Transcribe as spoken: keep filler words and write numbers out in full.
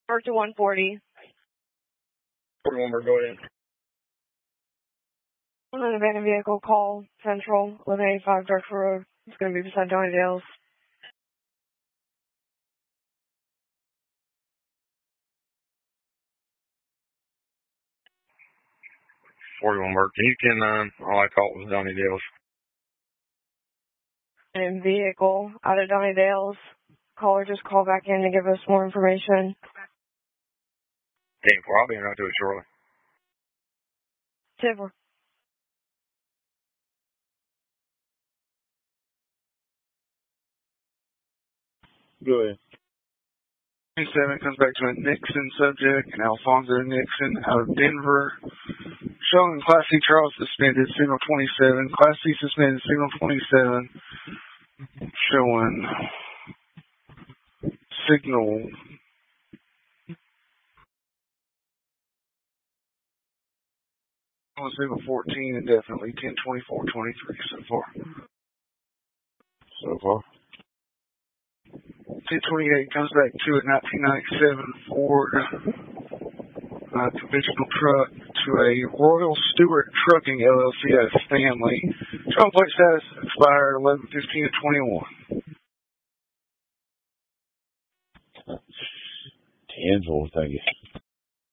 Or to one forty. forty-one, we're going in. I'm in an abandoned vehicle, call Central, eleven eighty-five Dartford Road. It's going to be beside Donnie Dale's. forty-one, work. Can you ten nine? All I caught was Donnie Dale's. In vehicle, out of Donnie Dale's. Caller, just call back in to give us more information. ten four, I'll be in right to it shortly. ten four. Go ahead. twenty-seven comes back to a Nixon subject, and Alfonso Nixon out of Denver. Showing Class C trial suspended, signal twenty-seven. Class C suspended, signal twenty-seven. Showing signal on signal fourteen, and definitely ten twenty-four twenty-three so far. So far. ten twenty-eight comes back to a nineteen ninety-seven Ford uh, conventional truck to a Royal Stewart Trucking L L C out of Stanley. Trunk plate status expired eleven fifteen twenty-one. ten four, thank you.